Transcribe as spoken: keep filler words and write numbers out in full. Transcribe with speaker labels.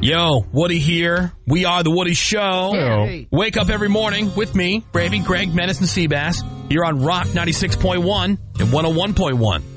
Speaker 1: Yo, Woody here. We are The Woody Show.
Speaker 2: Hey.
Speaker 1: Wake up every morning with me, Bravey, Greg, Menace, and Seabass. Here on Rock ninety-six point one and one oh one point one.